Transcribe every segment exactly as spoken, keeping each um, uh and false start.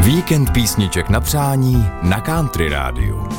Víkend písniček na přání na Country Rádiu.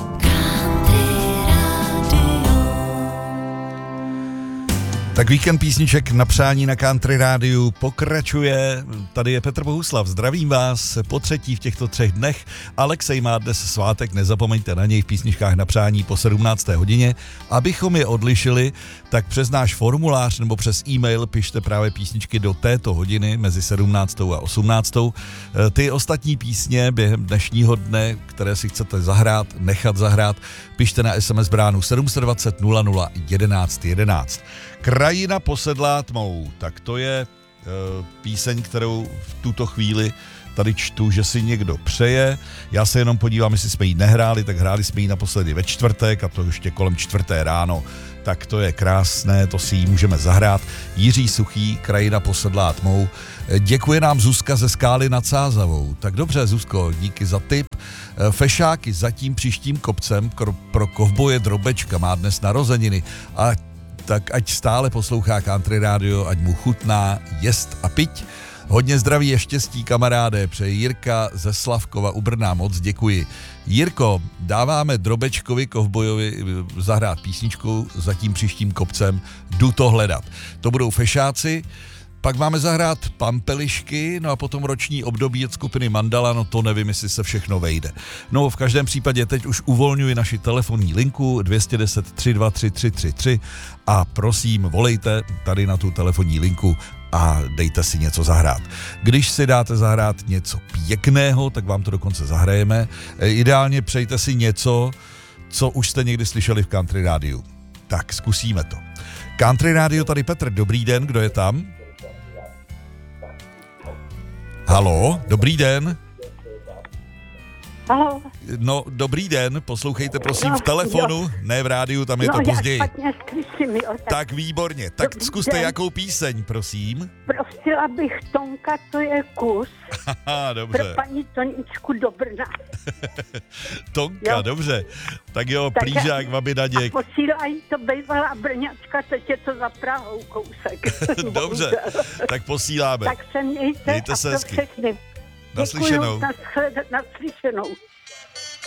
Tak víkend písniček na přání na Country Rádiu pokračuje. Tady je Petr Bohuslav, zdravím vás po třetí v těchto třech dnech. Alexej má dnes svátek, nezapomeňte na něj v písničkách na přání po sedmnácté hodině. Abychom je odlišili, tak přes náš formulář nebo přes e-mail pište právě písničky do této hodiny mezi sedmnáctou a osmnáctou. Ty ostatní písně během dnešního dne, které si chcete zahrát, nechat zahrát, pište na es em es bránu sedm dva nula nula nula jedenáct jedenáct. Krajina posedlá tmou, tak to je e, píseň, kterou v tuto chvíli tady čtu, že si někdo přeje. Já se jenom podívám, jestli jsme ji nehráli, tak hráli jsme ji naposledy ve čtvrtek a to ještě kolem čtvrté ráno. Tak to je krásné, to si ji můžeme zahrát. Jiří Suchý, Krajina posedlá tmou. Děkuje nám Zuzka ze Skály nad Sázavou. Tak dobře, Zuzko, díky za tip. Fešáky za tím příštím kopcem pro kovboje Drobečka má dnes narozeniny a tak ať stále poslouchá Country Radio, ať mu chutná jest a piť. Hodně zdraví a štěstí, kamaráde, přeje Jirka ze Slavkova u Brna, moc děkuji. Jirko, dáváme Drobečkovi kovbojovi zahrát písničku za tím příštím kopcem, jdu to hledat. To budou fešáci, pak máme zahrát Pampelišky, no a potom roční období od skupiny Mandala, no to nevím, jestli se všechno vejde. No v každém případě teď už uvolňuji naši telefonní linku dvě jedna nula tři dva tři tři tři tři a prosím, volejte tady na tu telefonní linku a dejte si něco zahrát. Když si dáte zahrát něco pěkného, tak vám to dokonce zahrajeme. Ideálně přejte si něco, co už jste někdy slyšeli v Country Rádiu. Tak zkusíme to. Country Radio, tady Petr, dobrý den, kdo je tam? Haló, dobrý den. Haló. No, dobrý den, poslouchejte prosím v telefonu, jo. Ne v rádiu, tam je no, to později. Já slyším, jo, tak, tak výborně, tak dobrý zkuste den. Jakou píseň, prosím. Prosila bych Tonka, to je kus. Haha, dobře. Pro paní Toničku do Brna. Tonka, jo. Dobře. Tak jo, Tak plížák, babi Naděk. A posílají to bývalá Brňačka, teď je to za Prahou kousek. Dobře, tak posíláme. Tak se mějte, Mějte a se pro hezky. všechny. Naslyšenou. Děkuju, naschled- naslyšenou.